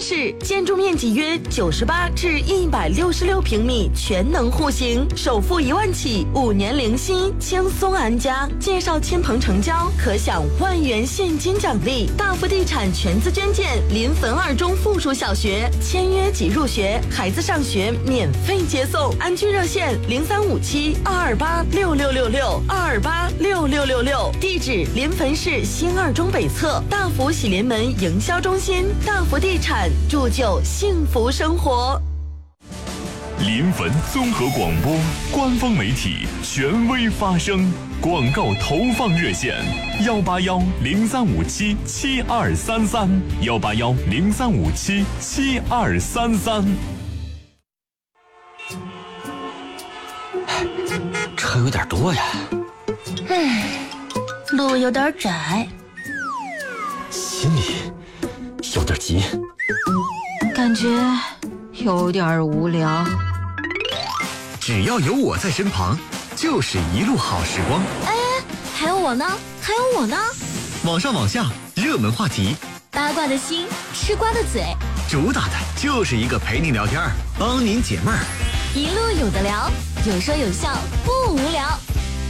室，建筑面积约98至166平米，全能户型，首付1万起，5年零息，轻松安家。介绍亲朋成交，可享1万元现金奖励。大福地产全资捐建临汾2中附属小学，签约即入学，孩子上学免费接送。安居热线0357-228-6666，228-6666。地址临汾市新2中北侧大福喜临门营销中心。大福地产，铸就幸福生活。 临汾综合广播官方媒体，权威发声。广告投放热线：181-0357-7233，181-0357-7233。 车有点多呀。 路有点窄， 心里有点急， 感觉有点无聊。 只要有我在身旁，就是一路好时光。 还有我呢，还有我呢。 网上网下，热门话题， 八卦的心，吃瓜的嘴， 主打的就是一个陪您聊天，帮您解闷儿， 一路有的聊，有说有笑，不无聊。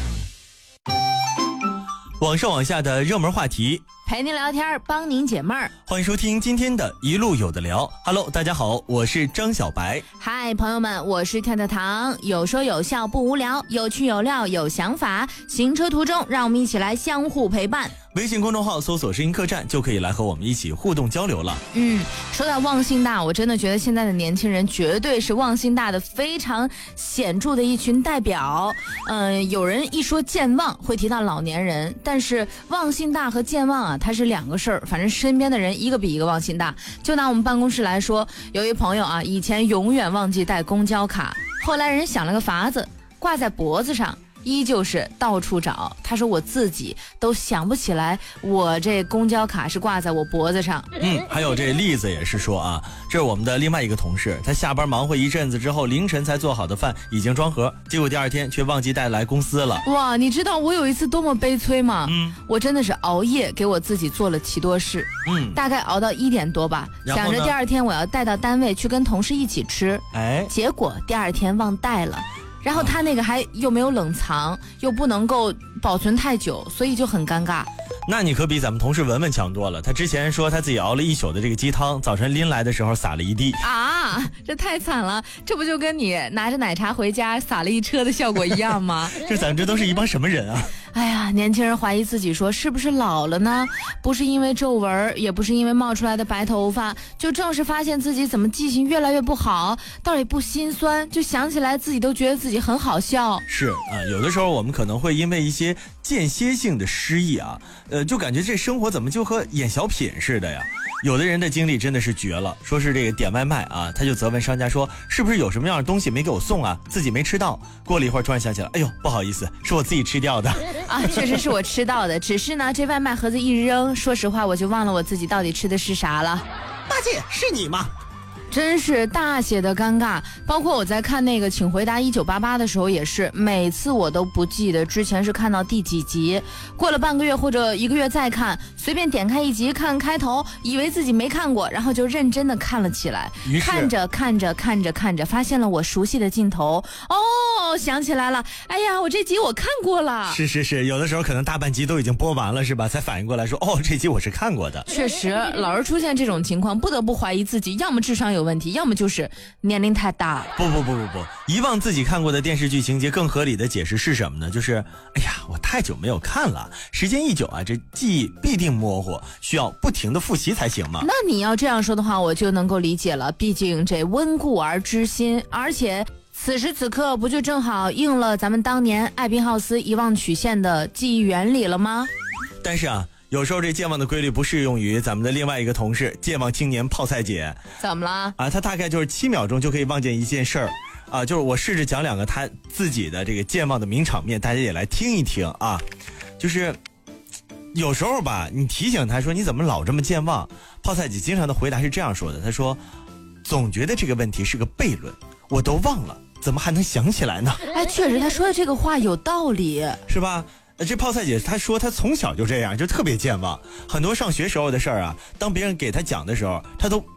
网上网下的热门话题， 陪您聊天，帮您解闷儿。 欢迎收听今天的一路有的聊。Hello， 大家好，我是张小白。 嗨，朋友们，我是跳跳糖。有说有笑不无聊，有趣有料有想法。行车途中，让我们一起来相互陪伴。 微信公众号搜索“声音客栈”就可以来和我们一起互动交流了。 说到忘性大，我真的觉得现在的年轻人绝对是忘性大的非常显著的一群代表。有人一说健忘会提到老年人，但是忘性大和健忘啊，它是两个事儿。反正身边的人一个比一个忘性大。就拿我们办公室来说，有一朋友啊，以前永远忘记带公交卡，后来人想了个法子，挂在脖子上。依旧是到处找，他说我自己都想不起来，我这公交卡是挂在我脖子上。 还有这例子也是说啊，这是我们的另外一个同事，他下班忙活一阵子之后，凌晨才做好的饭已经装盒，结果第二天却忘记带来公司了。 哇，你知道我有一次多么悲催吗？我真的是熬夜给我自己做了奇多士，大概熬到1点多吧，想着第二天我要带到单位去跟同事一起吃，结果第二天忘带了。然后他那个还又没有冷藏，又不能够保存太久，所以就很尴尬。 那你可比咱们同事文文强多了。他之前说他自己熬了一宿的这个鸡汤，早晨拎来的时候洒了一地啊，这太惨了！这不就跟你拿着奶茶回家洒了一车的效果一样吗？ 咱们这都是一帮什么人啊？ 哎呀，年轻人怀疑自己说是不是老了呢？不是因为皱纹，也不是因为冒出来的白头发，就正是发现自己怎么记性越来越不好，倒也不心酸，就想起来自己都觉得自己很好笑。 是啊，有的时候我们可能会因为一些间歇性的失忆啊，就感觉这生活怎么就和演小品似的呀。有的人的经历真的是绝了，说是这个点外卖啊，他就责问商家说是不是有什么样的东西没给我送啊，自己没吃到。过了一会儿突然想起来，哎呦不好意思，是我自己吃掉的啊，确实是我吃到的，只是呢这外卖盒子一扔，说实话我就忘了我自己到底吃的是啥了。 大姐是你吗？ 真是大写的尴尬。包括我在看那个请回答1988的时候也是，每次我都不记得之前是看到第几集，过了半个月或者1个月再看，随便点开一集看开头，以为自己没看过，然后就认真的看了起来，看着发现了我熟悉的镜头，想起来了，哎呀我这集我看过了。 是，有的时候可能大半集都已经播完了是吧，才反应过来说这集我是看过的。 确实老是出现这种情况，不得不怀疑自己要么智商有问题，要么就是年龄太大了。 不，遗忘自己看过的电视剧情节，更合理的解释是什么呢？就是哎呀我太久没有看了，时间一久啊，这记忆必定模糊，需要不停的复习才行嘛。 那你要这样说的话，我就能够理解了，毕竟这温故而知新，而且此时此刻不就正好应了咱们当年艾宾浩斯遗忘曲线的记忆原理了吗？ 但是啊，有时候这健忘的规律不适用于咱们的另外一个同事健忘青年泡菜姐。 怎么了啊？他大概就是7秒钟就可以忘记一件事儿啊。就是我试着讲2个他自己的这个健忘的名场面，大家也来听一听啊。就是有时候吧，你提醒他说你怎么老这么健忘，泡菜姐经常的回答是这样说的，他说总觉得这个问题是个悖论，我都忘了怎么还能想起来呢？ 确实他说的这个话有道理， 是吧？这泡菜姐她说她从小就这样，就特别健忘，很多上学时候的事儿啊，当别人给她讲的时候，她都